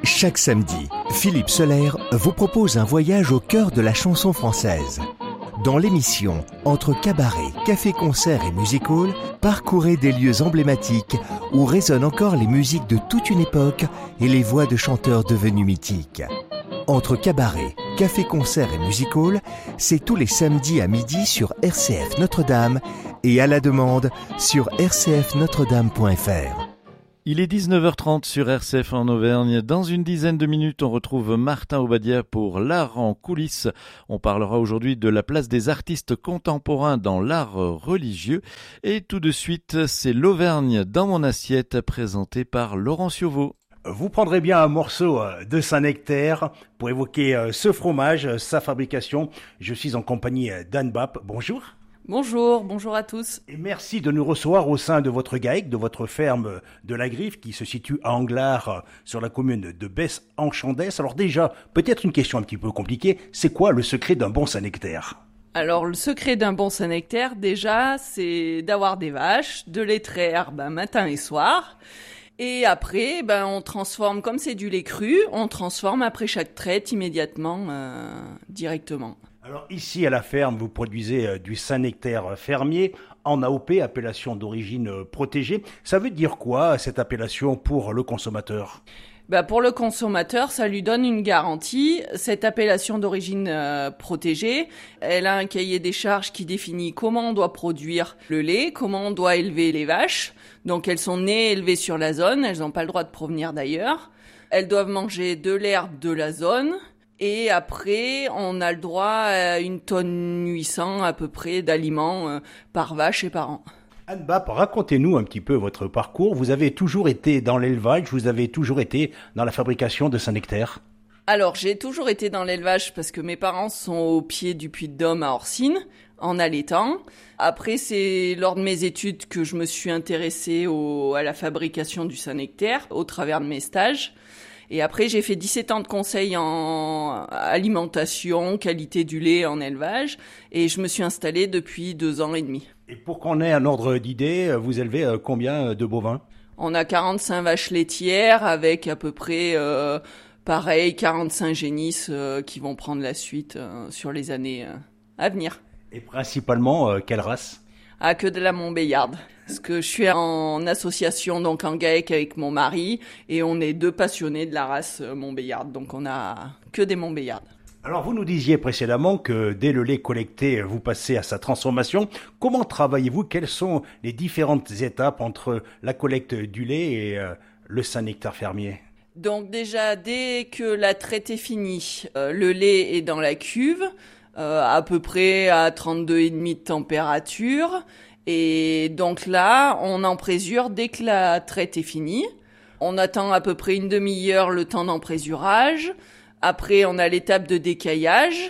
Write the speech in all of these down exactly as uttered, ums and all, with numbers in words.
Chaque samedi, Philippe Soler vous propose un voyage au cœur de la chanson française. Dans l'émission Entre cabaret, café-concert et music-hall, parcourez des lieux emblématiques où résonnent encore les musiques de toute une époque et les voix de chanteurs devenus mythiques. Entre cabaret, café-concert et music-hall, c'est tous les samedis à midi sur R C F Notre-Dame et à la demande sur r c f notre dame point f r. Il est dix-neuf heures trente sur R C F en Auvergne. Dans une dizaine de minutes, on retrouve Martin Obadia pour l'art en coulisses. On parlera aujourd'hui de la place des artistes contemporains dans l'art religieux. Et tout de suite, c'est l'Auvergne dans mon assiette, présenté par Laurent Cioveau. Vous prendrez bien un morceau de Saint-Nectaire pour évoquer ce fromage, sa fabrication. Je suis en compagnie d'Anne Bapp. Bonjour. Bonjour, bonjour à tous. Et merci de nous recevoir au sein de votre G A E C, de votre ferme de la Griffe qui se situe à Anglars sur la commune de Besse-en-Chandès. Alors déjà, peut-être une question un petit peu compliquée, c'est quoi le secret d'un bon Saint-Nectaire ? Alors le secret d'un bon Saint-Nectaire, déjà, c'est d'avoir des vaches, de les traire ben, matin et soir. Et après, ben, on transforme, comme c'est du lait cru, on transforme après chaque traite immédiatement, euh, directement. Alors ici à la ferme, vous produisez du Saint-Nectaire fermier en A O P, appellation d'origine protégée. Ça veut dire quoi cette appellation pour le consommateur ? Bah pour le consommateur, ça lui donne une garantie. Cette appellation d'origine euh, protégée, elle a un cahier des charges qui définit comment on doit produire le lait, comment on doit élever les vaches. Donc elles sont nées élevées sur la zone, elles n'ont pas le droit de provenir d'ailleurs. Elles doivent manger de l'herbe de la zone. Et après, on a le droit à une tonne huit cents à peu près d'aliments euh, par vache et par an. Anne Bapp, racontez-nous un petit peu votre parcours. Vous avez toujours été dans l'élevage, vous avez toujours été dans la fabrication de Saint-Nectaire ? Alors, j'ai toujours été dans l'élevage parce que mes parents sont au pied du Puy-de-Dôme à Orsine, en allaitant. Après, c'est lors de mes études que je me suis intéressée au, à la fabrication du Saint-Nectaire, au travers de mes stages. Et après, j'ai fait dix-sept ans de conseil en alimentation, qualité du lait en élevage. Et je me suis installée depuis deux ans et demi. Et pour qu'on ait un ordre d'idée, vous élevez combien de bovins ? On a quarante-cinq vaches laitières avec à peu près, euh, pareil, quarante-cinq génisses euh, qui vont prendre la suite euh, sur les années euh, à venir. Et principalement, euh, quelle race ? Ah, que de la Montbéliarde. Parce que je suis en association, donc en G A E C avec mon mari, et on est deux passionnés de la race Montbéliarde. Donc on a que des Montbéliardes. Alors vous nous disiez précédemment que dès le lait collecté, vous passez à sa transformation. Comment travaillez-vous ? Quelles sont les différentes étapes entre la collecte du lait et euh, le Saint-Nectaire fermier ? Donc déjà, dès que la traite est finie, euh, le lait est dans la cuve, euh, à peu près à trente-deux virgule cinq de température. Et donc là, on en présure dès que la traite est finie. On attend à peu près une demi-heure le temps d'emprésurage. Après, on a l'étape de décaillage.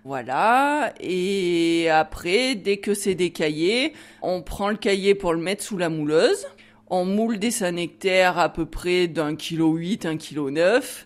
Voilà. Et après, dès que c'est décaillé, on prend le cahier pour le mettre sous la mouleuse. On moule des Saint-Nectaire à peu près d'un kilo huit, un kilo neuf.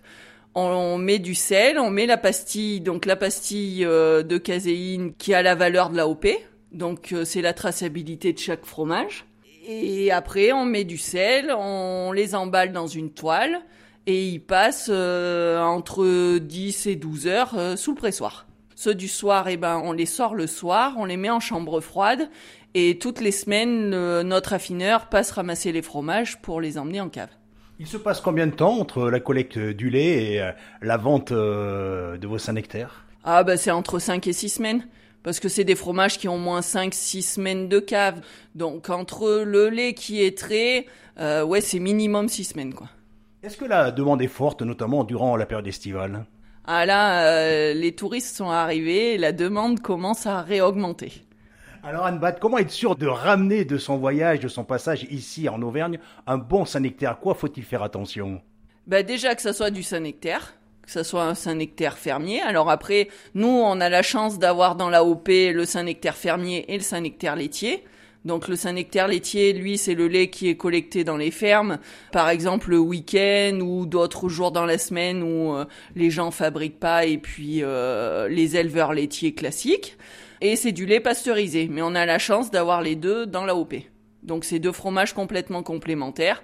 On met du sel, on met la pastille, donc la pastille euh, de caséine qui a la valeur de l'A O P. Donc euh, c'est la traçabilité de chaque fromage. Et après, on met du sel, on les emballe dans une toile et ils passent euh, entre dix et douze heures euh, sous le pressoir. Ceux du soir, eh ben, on les sort le soir, on les met en chambre froide et toutes les semaines, le, notre affineur passe ramasser les fromages pour les emmener en cave. Il se passe combien de temps entre la collecte du lait et euh, la vente euh, de vos Saint-Nectaire ? Ah bah c'est entre cinq et six semaines. Parce que c'est des fromages qui ont au moins cinq six semaines de cave. Donc entre le lait qui est trait, euh, ouais c'est minimum six semaines quoi. Est-ce que la demande est forte, notamment durant la période estivale ? Ah là, euh, les touristes sont arrivés et la demande commence à réaugmenter. Alors Anne Bapp, comment être sûr de ramener de son voyage, de son passage ici en Auvergne, un bon Saint-Nectaire ? À quoi faut-il faire attention ? Bah déjà que ça soit du Saint-Nectaire, que ça soit un Saint-Nectaire fermier. Alors après, nous on a la chance d'avoir dans l'A O P le Saint-Nectaire fermier et le Saint-Nectaire laitier. Donc le Saint-Nectaire laitier, lui, c'est le lait qui est collecté dans les fermes, par exemple le week-end ou d'autres jours dans la semaine où euh, les gens fabriquent pas et puis euh, les éleveurs laitiers classiques. Et c'est du lait pasteurisé, mais on a la chance d'avoir les deux dans l'A O P. Donc c'est deux fromages complètement complémentaires.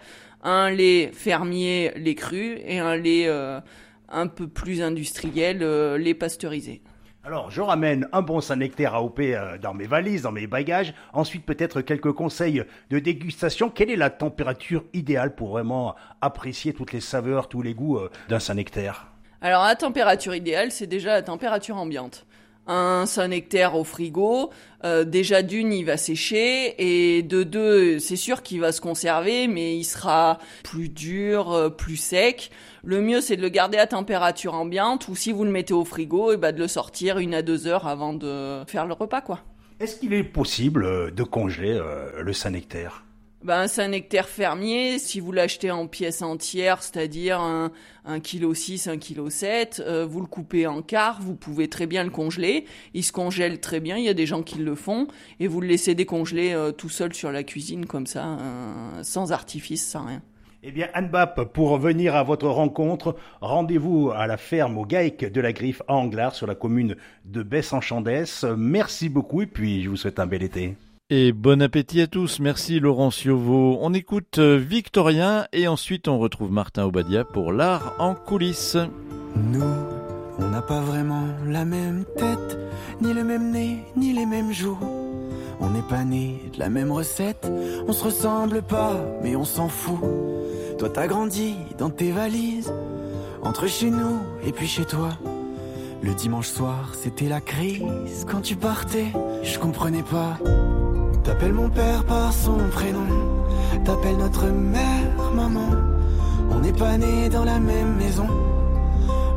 un lait fermier, lait cru, et un lait euh, un peu plus industriel, euh, lait pasteurisé. Alors, je ramène un bon Saint-Nectaire A O P euh, dans mes valises, dans mes bagages. Ensuite, peut-être quelques conseils de dégustation. Quelle est la température idéale pour vraiment apprécier toutes les saveurs, tous les goûts euh, d'un Saint-Nectaire ? Alors, la température idéale, c'est déjà la température ambiante. Un Saint-Nectaire au frigo, euh, déjà d'une, il va sécher, et de deux, c'est sûr qu'il va se conserver, mais il sera plus dur, euh, plus sec. Le mieux, c'est de le garder à température ambiante, ou si vous le mettez au frigo, et ben de le sortir une à deux heures avant de faire le repas, quoi. Est-ce qu'il est possible euh, de congeler euh, le Saint-Nectaire ? Ben, c'est un nectaire fermier. Si vous l'achetez en pièces entières, c'est-à-dire un, un kilo six, un kilo sept, euh, vous le coupez en quart, vous pouvez très bien le congeler. Il se congèle très bien, il y a des gens qui le font, et vous le laissez décongeler euh, tout seul sur la cuisine, comme ça, euh, sans artifice, sans rien. Eh bien, Anne Bap, pour venir à votre rencontre, rendez-vous à la ferme au Gaïc de la Griffe à Anglars, sur la commune de Besse-en-Chandès. Merci beaucoup, et puis je vous souhaite un bel été. Et bon appétit à tous, merci Laurent Ciovo. On écoute Victorien et ensuite on retrouve Martin Obadia pour l'art en coulisses. Nous, on n'a pas vraiment la même tête, ni le même nez, ni les mêmes joues. On n'est pas nés de la même recette, on se ressemble pas, mais on s'en fout. Toi t'as grandi dans tes valises, entre chez nous et puis chez toi. Le dimanche soir, c'était la crise, quand tu partais, je comprenais pas. T'appelles mon père par son prénom, t'appelles notre mère maman. On n'est pas nés dans la même maison,